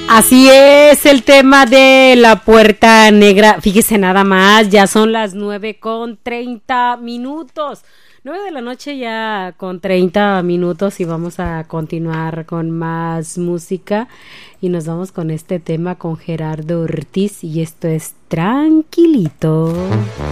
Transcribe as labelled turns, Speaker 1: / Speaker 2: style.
Speaker 1: Así es el tema de la Puerta Negra. Fíjese nada más, ya son las 9:30. 9 de la noche ya con 30 minutos y vamos a continuar con más música y nos vamos con este tema con Gerardo Ortiz y esto es Tranquilito.